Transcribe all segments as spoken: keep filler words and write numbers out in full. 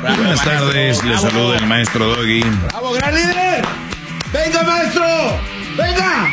Bravo, buenas maestro, tardes, les saluda el maestro Doggy. ¡Bravo, gran líder! ¡Venga, maestro! ¡Venga!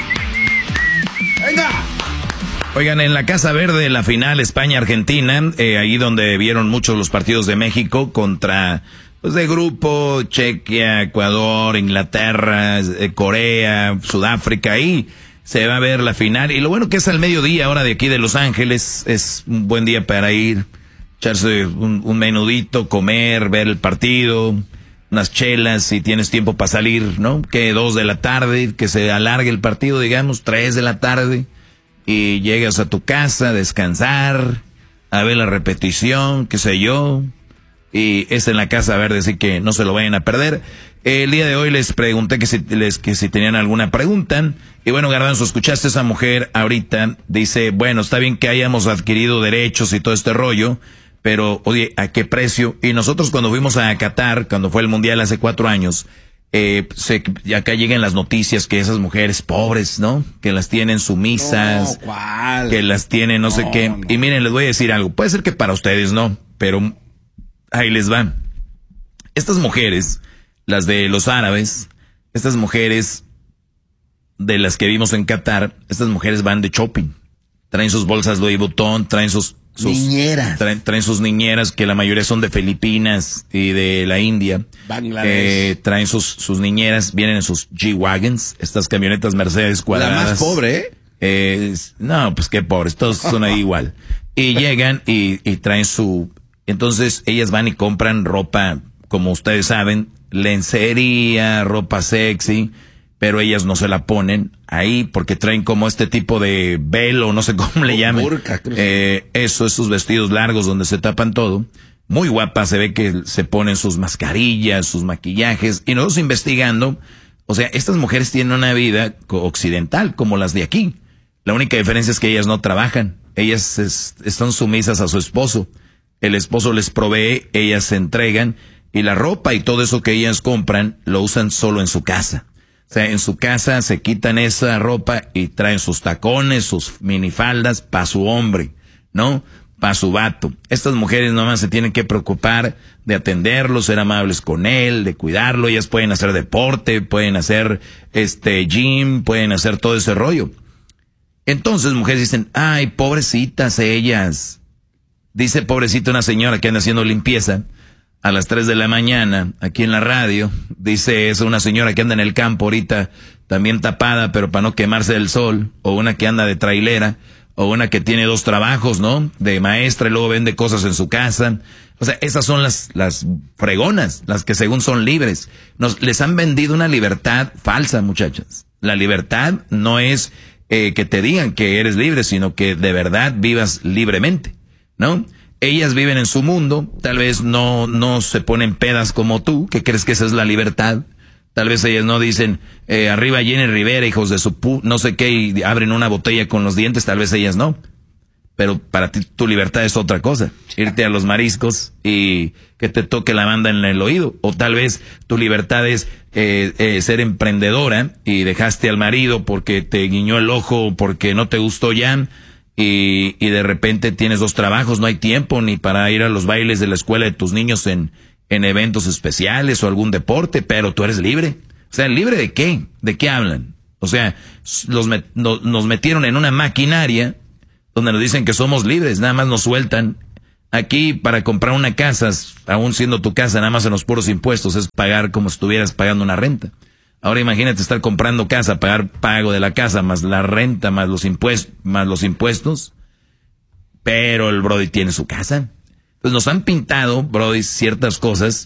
¡Venga! Oigan, en la Casa Verde, la final España-Argentina, eh, ahí donde vieron muchos los partidos de México contra, pues, de grupo, Chequia, Ecuador, Inglaterra, eh, Corea, Sudáfrica, ahí se va a ver la final. Y lo bueno que es al mediodía, ahora de aquí de Los Ángeles, es un buen día para ir, echarse un, un menudito, comer, ver el partido, unas chelas, si tienes tiempo para salir, ¿no? Que dos de la tarde, que se alargue el partido, digamos, tres de la tarde. Y llegas a tu casa a descansar, a ver la repetición, qué sé yo. Y es en la Casa Verde, así que no se lo vayan a perder. El día de hoy les pregunté que si, les, que si tenían alguna pregunta. Y bueno, Garbanzo, escuchaste a esa mujer ahorita. Dice, bueno, está bien que hayamos adquirido derechos y todo este rollo, pero oye, ¿a qué precio? Y nosotros cuando fuimos a Qatar, cuando fue el Mundial hace cuatro años... Eh, se, acá llegan las noticias que esas mujeres pobres, ¿no? Que las tienen sumisas, No, ¿cuál? que las tienen no, no sé qué. No. Y miren, les voy a decir algo. Puede ser que para ustedes no, pero ahí les van. Estas mujeres, las de los árabes, estas mujeres de las que vimos en Qatar, estas mujeres van de shopping. Traen sus bolsas Louis Vuitton, traen sus... sus niñeras. Traen, traen sus niñeras, que la mayoría son de Filipinas y de la India. Bangladesh. Eh, traen sus, sus niñeras, vienen en sus G-Wagons, estas camionetas Mercedes cuadradas. La más pobre, ¿eh? Eh, no, pues qué pobres, todos son ahí igual. Y llegan y, y traen su... Entonces ellas van y compran ropa, como ustedes saben, lencería, ropa sexy, pero ellas no se la ponen ahí porque traen como este tipo de velo, no sé cómo le llaman. Burka, creo. Eh, eso, esos vestidos largos donde se tapan todo. Muy guapa, se ve que se ponen sus mascarillas, sus maquillajes, y nosotros investigando, o sea, estas mujeres tienen una vida occidental como las de aquí. La única diferencia es que ellas no trabajan, ellas es, están sumisas a su esposo. El esposo les provee, ellas se entregan, y la ropa y todo eso que ellas compran lo usan solo en su casa. O sea, en su casa se quitan esa ropa y traen sus tacones, sus minifaldas para su hombre, ¿no? Para su vato. Estas mujeres nomás se tienen que preocupar de atenderlo, ser amables con él, de cuidarlo. Ellas pueden hacer deporte, pueden hacer este gym, pueden hacer todo ese rollo. Entonces mujeres dicen, ay, pobrecitas ellas. Dice pobrecita una señora que anda haciendo limpieza a las tres de la mañana, aquí en la radio. Dice eso una señora que anda en el campo ahorita, también tapada, pero para no quemarse del sol. O una que anda de trailera. O una que tiene dos trabajos, ¿no? De maestra y luego vende cosas en su casa. O sea, esas son las, las fregonas, las que según son libres. Nos, les han vendido una libertad falsa, muchachas. La libertad no es eh, que te digan que eres libre, sino que de verdad vivas libremente, ¿no? Ellas viven en su mundo, tal vez no, no se ponen pedas como tú, que crees que esa es la libertad. Tal vez ellas no dicen, eh, arriba Jenny Rivera, hijos de su pu, no sé qué, y abren una botella con los dientes, tal vez ellas no. Pero para ti tu libertad es otra cosa, irte a los mariscos y que te toque la banda en el oído. O tal vez tu libertad es eh, eh, ser emprendedora y dejaste al marido porque te guiñó el ojo, porque no te gustó ya, y, y de repente tienes dos trabajos, no hay tiempo ni para ir a los bailes de la escuela de tus niños en... en eventos especiales o algún deporte, pero tú eres libre. O sea, ¿libre de qué? ¿De qué hablan? O sea, los met, no, nos metieron en una maquinaria donde nos dicen que somos libres, nada más nos sueltan. Aquí para comprar una casa, aún siendo tu casa, nada más en los puros impuestos, es pagar como si estuvieras pagando una renta. Ahora imagínate estar comprando casa, pagar pago de la casa, más la renta, más los impuestos, más los impuestos. Pero el Brody tiene su casa. Pues nos han pintado, Brody, ciertas cosas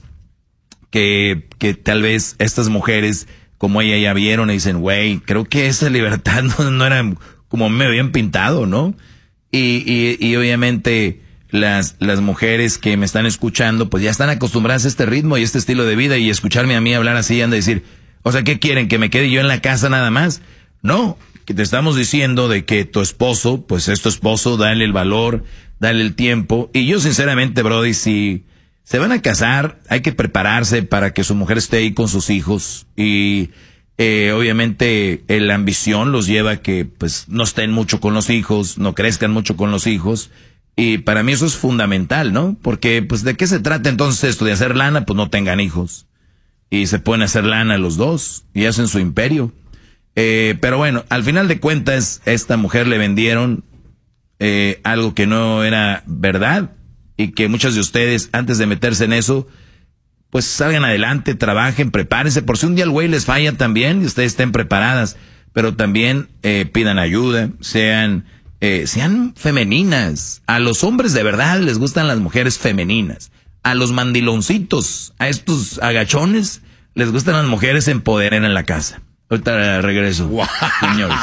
que, que tal vez estas mujeres, como ella, ya vieron y dicen, güey, creo que esa libertad no, no era como me habían pintado, ¿no? Y, y, y obviamente las, las mujeres que me están escuchando, pues ya están acostumbradas a este ritmo y este estilo de vida, y escucharme a mí hablar así han de decir, o sea, ¿qué quieren? ¿Que me quede yo en la casa nada más? No, que te estamos diciendo de que tu esposo, pues es tu esposo, dale el valor, dale el tiempo. Y yo sinceramente, Brody, si se van a casar, hay que prepararse para que su mujer esté ahí con sus hijos. Y eh, obviamente eh, la ambición los lleva a que pues no estén mucho con los hijos, no crezcan mucho con los hijos. Y para mí eso es fundamental, ¿no? Porque, pues, ¿de qué se trata entonces esto? De hacer lana, pues no tengan hijos. Y se pueden hacer lana los dos y hacen su imperio. Eh, pero bueno, al final de cuentas, a esta mujer le vendieron eh, algo que no era verdad y que muchos de ustedes, antes de meterse en eso, pues salgan adelante, trabajen, prepárense, por si un día el güey les falla también y ustedes estén preparadas, pero también eh, pidan ayuda, sean, eh, sean femeninas. A los hombres de verdad les gustan las mujeres femeninas. A los mandiloncitos, a estos agachones, les gustan las mujeres empoderen en la casa. Ahorita regreso, wow. Señores.